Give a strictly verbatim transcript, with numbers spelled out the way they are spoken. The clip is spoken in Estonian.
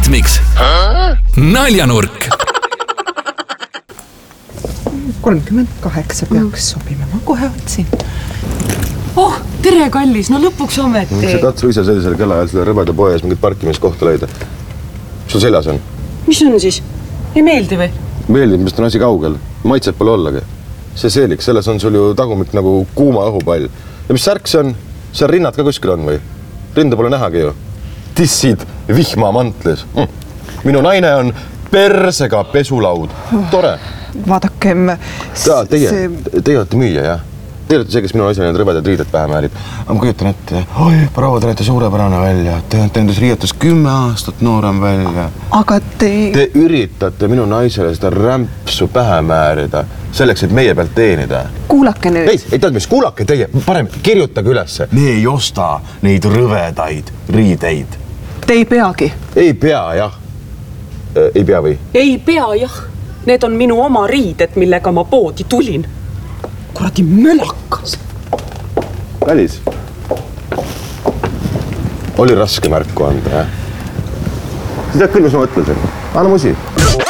Ritmiks naljanurk. kolmkümmend kaheksa peaks sobima, ma kohe otsin. Oh, tere kallis, no lõpuks ometi. Miks sa katsu ise sellisele kellaajal selle rõbeda poe ees mingit parkimiskohta leida? Mis sul seljas on? Mis on siis? Ei meeldi või? Meeldib, mis on asi kaugel. Maitset pole ollagi. See seeliks, selles on sul ju tagumik nagu kuuma õhupall. Ja mis särk see on? See rinnad ka kuskil on või? Rinde pole nähagi ju. Tissid vihma mantlis. Hm. Minu naine on persega pesulaud. Tore. Vaadakem... Ta, teie, see... teie olete müüja, jah? Teie olete see, kes minu naisele need rõvedad riided pähe määrib. Aga ma kujutan ette, oi, proua, te olete suurepärane välja. Te olete endas riietus kümme aastat noorem välja. Aga te... Te üritate minu naisele seda rämpsu pähe määrida, selleks, et meie pealt teenida. Kuulake nüüd. Ei, ei tead mis, kuulake teie, parem kirjutage ülesse. Me ei osta neid rõvedaid riideid. Te ei peagi. Ei pea, jah. Ei pea või? Ei pea, jah. Need on minu oma riided, millega ma poodi tulin. Kuradi mölakas. Välis. Oli raske märku anda, jah? Sa tead küll, mis ma mõtlesin. Anna musi.